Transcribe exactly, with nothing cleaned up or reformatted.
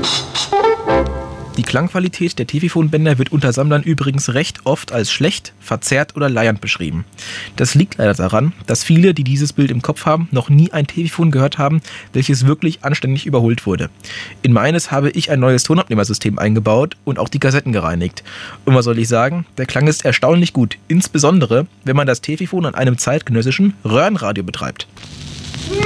Die Klangqualität der Tefiphon-Bänder wird unter Sammlern übrigens recht oft als schlecht, verzerrt oder leiernd beschrieben. Das liegt leider daran, dass viele, die dieses Bild im Kopf haben, noch nie ein Tefiphon gehört haben, welches wirklich anständig überholt wurde. In meines habe ich ein neues Tonabnehmersystem eingebaut und auch die Kassetten gereinigt. Und was soll ich sagen? Der Klang ist erstaunlich gut, insbesondere wenn man das Tefiphon an einem zeitgenössischen Röhrenradio betreibt.